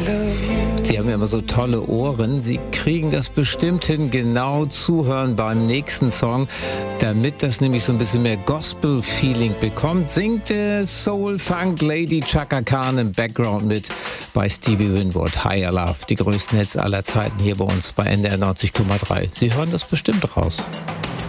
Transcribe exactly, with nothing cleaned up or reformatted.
Sie haben ja immer so tolle Ohren. Sie kriegen das bestimmt hin, genau zuhören beim nächsten Song, damit das nämlich so ein bisschen mehr Gospel-Feeling bekommt. Singt äh, Soul-Funk-Lady Chaka Khan im Background mit bei Stevie Winwood. Higher Love, die größten Hits aller Zeiten hier bei uns bei N D R neunzig Komma drei. Sie hören das bestimmt raus.